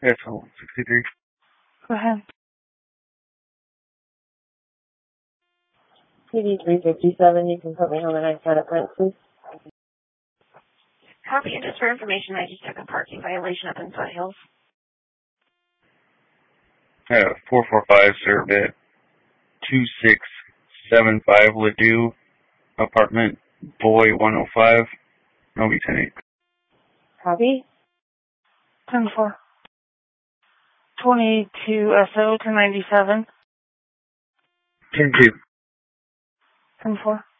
Yes, 63. Go ahead. PD 357, you can put me on the next side of print, please. Copy, and just for information, I just took a parking violation up in Foothills. 445 Servit 2675 Ladue, apartment Boy 105, Novi 10-8. Copy. 10-4. 22 SO to 97. 10-2. 10-4.